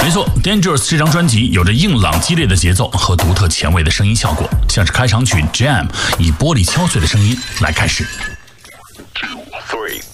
没错 ，Dangerous 这张专辑有着硬朗激烈的节奏和独特前卫的声音效果，像是开场曲 Jam 以玻璃敲碎的声音来开始。 2, 3